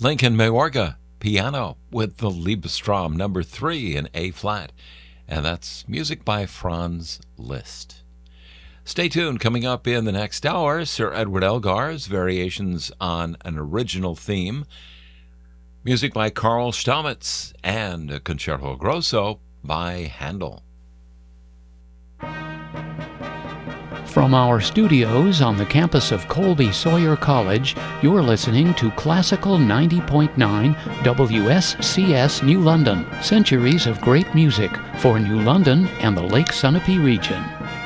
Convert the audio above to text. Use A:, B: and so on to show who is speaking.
A: Lincoln Mayorga, piano with the Liebestrom number 3 in A-flat. And that's music by Franz Liszt. Stay tuned. Coming up in the next hour, Sir Edward Elgar's variations on an original theme, music by Carl Stamitz, and a Concerto Grosso by Handel.
B: From our studios on the campus of Colby Sawyer College, you're listening to Classical 90.9 WSCS New London, centuries of great music for New London and the Lake Sunapee region.